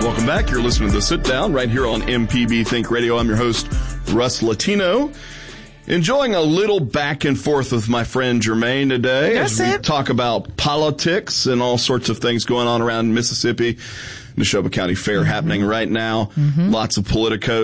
Welcome back. You're listening to The Sit Down right here on MPB Think Radio. I'm your host, Russ Latino. Enjoying a little back and forth with my friend Jermaine today as we talk about politics and all sorts of things going on around Mississippi. Neshoba County Fair happening right now. Lots of politicos.